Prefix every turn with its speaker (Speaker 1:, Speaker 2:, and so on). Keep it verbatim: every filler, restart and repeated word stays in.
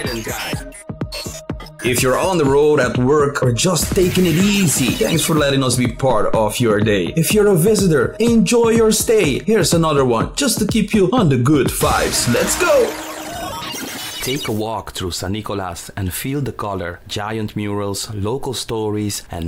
Speaker 1: If you're on the road, at work, or just taking it easy, thanks for letting us be part of your day. If you're a visitor, enjoy your stay. Here's another one, just to keep you on the good vibes. Let's go!
Speaker 2: Take a walk through San Nicolas and feel the color, giant murals, local stories, and